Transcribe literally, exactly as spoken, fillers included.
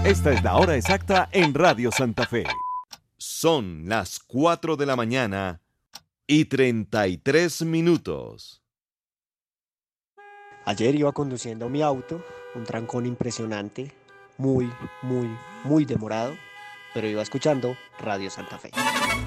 Esta es la hora exacta en Radio Santa Fe. Son las cuatro de la mañana y treinta y tres minutos. Ayer iba conduciendo mi auto, un trancón impresionante, muy, muy, muy demorado, pero iba escuchando Radio Santa Fe.